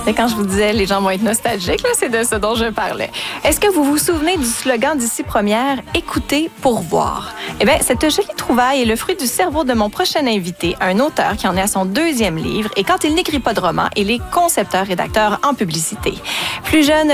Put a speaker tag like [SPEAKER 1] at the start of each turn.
[SPEAKER 1] Et quand je vous disais les gens vont être nostalgiques, là, c'est de ce dont je parlais. Est-ce que vous vous souvenez du slogan d'Ici Première, écouter pour voir? Eh bien, cette jolie trouvaille est le fruit du cerveau de mon prochain invité, un auteur qui en est à son 2e livre et quand il n'écrit pas de roman, il est concepteur-rédacteur en publicité. Plus jeune,